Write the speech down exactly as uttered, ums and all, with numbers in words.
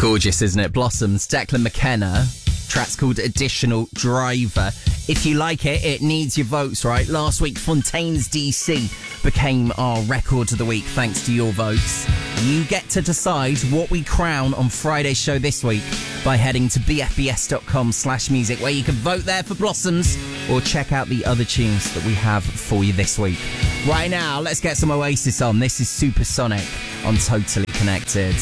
Gorgeous, isn't it? Blossoms, Declan McKenna. Track's called Additional Driver. If you like it, it needs your votes, right? Last week, Fontaine's D C became our record of the week thanks to your votes. You get to decide what we crown on Friday's show this week by heading to bfbs.com slash music, where you can vote there for Blossoms or check out the other tunes that we have for you this week. Right now, let's get some Oasis on. This is Supersonic on Totally Connected.